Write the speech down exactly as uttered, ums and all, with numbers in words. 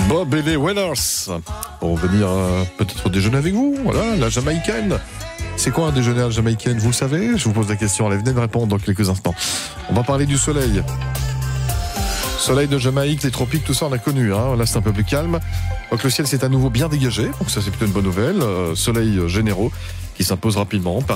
Bob et les Wailers pour venir euh, peut-être déjeuner avec vous. Voilà, la Jamaïcaine. C'est quoi un déjeuner à la Jamaïcaine? Vous le savez? Je vous pose la question. Allez, venez me répondre dans quelques instants. On va parler du soleil. Soleil de Jamaïque, les tropiques, tout ça on a connu. Hein. Là c'est un peu plus calme. Donc le ciel s'est à nouveau bien dégagé. Donc ça c'est plutôt une bonne nouvelle. Euh, soleil généraux qui s'impose rapidement.